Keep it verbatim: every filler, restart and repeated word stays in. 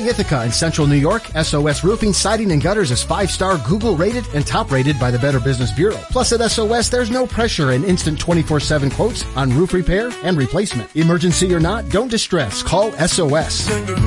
Ithaca in Central New York, S O S Roofing, Siding, and Gutters is five-star Google rated and top rated by the Better Business Bureau. Plus at S O S, there's no pressure and instant twenty-four seven quotes on roof repair and replacement. Emergency or not, don't distress. Call S O S.